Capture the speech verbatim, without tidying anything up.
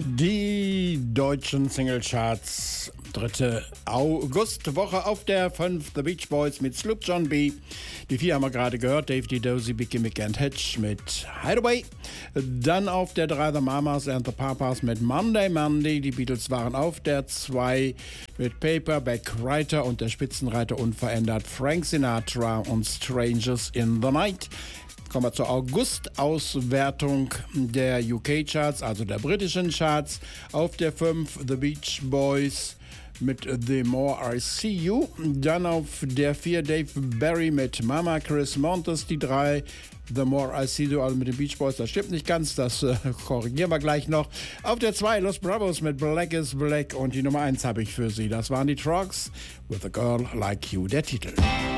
Die deutschen Singlecharts, dritte Augustwoche auf der fünf, The Beach Boys mit Sloop John B. Die vier haben wir gerade gehört, Dave D. Dozy, Biggie Mick and Hitch mit Hideaway. Dann auf der drei, The Mamas and the Papas mit Monday Monday. Die Beatles waren auf der zwei mit Paperback Writer und der Spitzenreiter unverändert Frank Sinatra und Strangers in the Night. Kommen wir zur August-Auswertung der U K-Charts, also der britischen Charts. Auf der fünf The Beach Boys mit The More I See You. Dann auf der vier Dave Berry mit Mama, Chris Montes. Die drei The More I See You, also mit den Beach Boys, das stimmt nicht ganz, das äh, korrigieren wir gleich noch. Auf der zwei Los Bravos mit Black is Black und die Nummer eins habe ich für Sie. Das waren die Trucks with a Girl Like You, der Titel.